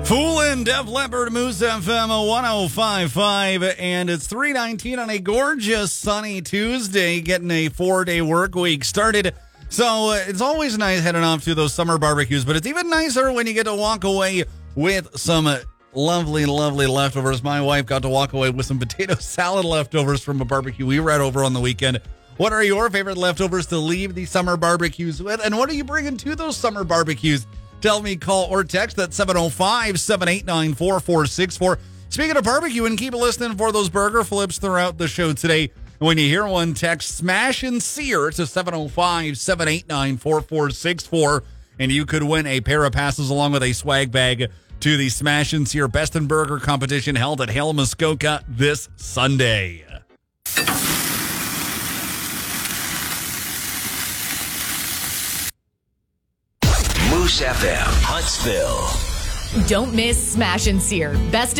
Foolin' Def Leppard, Moose FM 105.5, and it's 3:19 on a gorgeous sunny Tuesday, getting a 4-day work week started. So it's always nice heading off to those summer barbecues, but it's even nicer when you get to walk away with some lovely, lovely leftovers. My wife got to walk away with some potato salad leftovers from a barbecue we were at over on the weekend. What are your favorite leftovers to leave the summer barbecues with, and what are you bringing to those summer barbecues? Tell me, call or text at 705-789-4464. Speaking of barbecue, and keep listening for those burger flips throughout the show today. When you hear one, text Smash and Sear to 705-789-4464, and you could win a pair of passes along with a swag bag to the Smash and Sear Best in Burger competition held at Hale Muskoka this Sunday. Moose FM, Huntsville. Don't miss Smash and Sear. Best